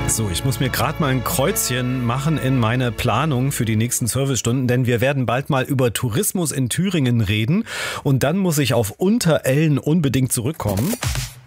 So, ich muss mir gerade mal ein Kreuzchen machen in meine Planung für die nächsten Servicestunden, denn wir werden bald mal über Tourismus in Thüringen reden und dann muss ich auf Unterellen unbedingt zurückkommen.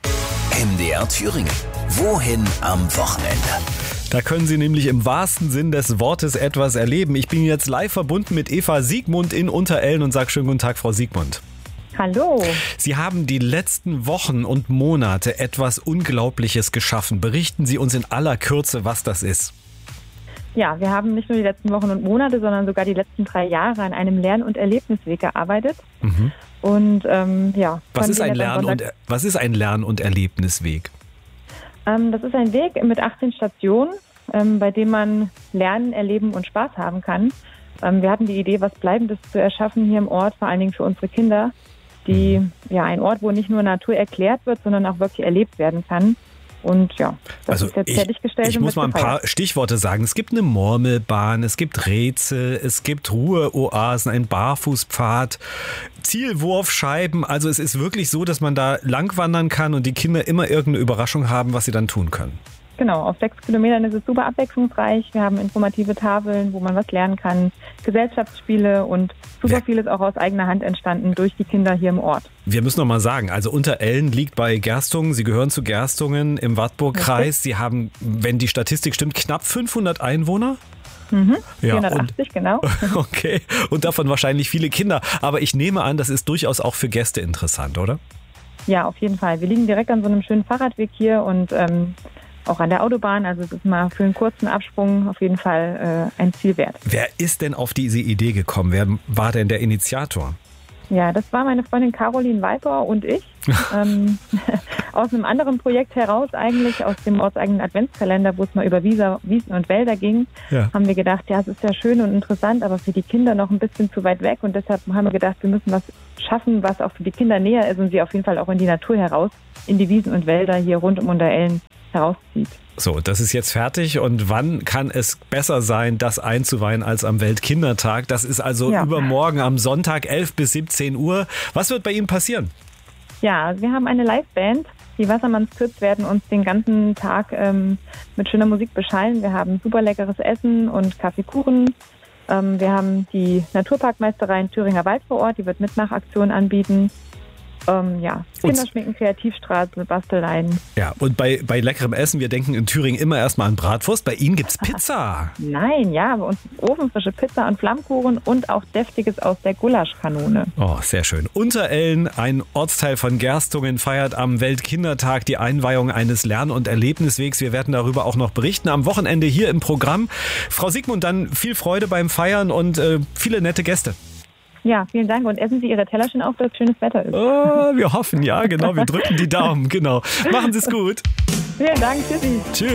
MDR Thüringen. Wohin am Wochenende? Da können Sie nämlich im wahrsten Sinn des Wortes etwas erleben. Ich bin jetzt live verbunden mit Eva Siegmund in Unterellen und sage schönen guten Tag, Frau Siegmund. Hallo. Sie haben die letzten Wochen und Monate etwas Unglaubliches geschaffen. Berichten Sie uns in aller Kürze, was das ist. Ja, wir haben nicht nur die letzten Wochen und Monate, sondern sogar die letzten 3 Jahre an einem Lern- und Erlebnisweg gearbeitet. Mhm. Und Was ist ein Lern- und Erlebnisweg? Das ist ein Weg mit 18 Stationen, bei dem man lernen, erleben und Spaß haben kann. Wir hatten die Idee, was Bleibendes zu erschaffen hier im Ort, vor allen Dingen für unsere Kinder. Ein Ort, wo nicht nur Natur erklärt wird, sondern auch wirklich erlebt werden kann. Und ja, das ist jetzt fertiggestellt. Ich muss mal ein paar Stichworte sagen. Es gibt eine Murmelbahn, es gibt Rätsel, es gibt Ruheoasen, ein Barfußpfad, Zielwurfscheiben. Also es ist wirklich so, dass man da langwandern kann und die Kinder immer irgendeine Überraschung haben, was sie dann tun können. Genau, auf 6 Kilometern ist es super abwechslungsreich. Wir haben informative Tafeln, wo man was lernen kann, Gesellschaftsspiele und super vieles auch aus eigener Hand entstanden durch die Kinder hier im Ort. Wir müssen noch mal sagen, also Unterellen liegt bei Gerstungen. Sie gehören zu Gerstungen im Wartburgkreis. Sie haben, wenn die Statistik stimmt, knapp 500 Einwohner. Mhm, 480, genau. Okay, und davon wahrscheinlich viele Kinder. Aber ich nehme an, das ist durchaus auch für Gäste interessant, oder? Ja, auf jeden Fall. Wir liegen direkt an so einem schönen Fahrradweg hier und auch an der Autobahn, also es ist mal für einen kurzen Absprung auf jeden Fall ein Ziel wert. Wer ist denn auf diese Idee gekommen? Wer war denn der Initiator? Ja, das war meine Freundin Caroline Weiper und ich. Aus einem anderen Projekt heraus eigentlich, aus dem ortseigenen Adventskalender, wo es mal über Wiesen und Wälder ging, haben wir gedacht, ja, es ist ja schön und interessant, aber für die Kinder noch ein bisschen zu weit weg und deshalb haben wir gedacht, wir müssen was schaffen, was auch für die Kinder näher ist und sie auf jeden Fall auch in die Natur heraus, in die Wiesen und Wälder hier rund um Unterellen herauszieht. So, das ist jetzt fertig und wann kann es besser sein, das einzuweihen als am Weltkindertag? Das ist also übermorgen am Sonntag 11 bis 17 Uhr. Was wird bei Ihnen passieren? Ja, wir haben eine Liveband. Die Wassermannskids werden uns den ganzen Tag mit schöner Musik beschallen. Wir haben super leckeres Essen und Kaffeekuchen. Wir haben die Naturparkmeisterei in Thüringer Wald vor Ort, die wird Mitmachaktionen anbieten. Kinderschminken, Kreativstraße, Basteleien. Ja, und bei leckerem Essen, wir denken in Thüringen immer erstmal an Bratwurst. Bei Ihnen gibt's Pizza. Nein, ja, bei uns ist ofenfrische Pizza und Flammkuchen und auch Deftiges aus der Gulaschkanone. Oh, sehr schön. Unterellen, ein Ortsteil von Gerstungen, feiert am Weltkindertag die Einweihung eines Lern- und Erlebniswegs. Wir werden darüber auch noch berichten am Wochenende hier im Programm. Frau Siegmund, dann viel Freude beim Feiern und viele nette Gäste. Ja, vielen Dank. Und essen Sie Ihre Teller schön auf, dass schönes Wetter ist. Oh, wir hoffen, ja, genau. Wir drücken die Daumen, genau. Machen Sie es gut. Vielen Dank. Tschüssi. Tschüss.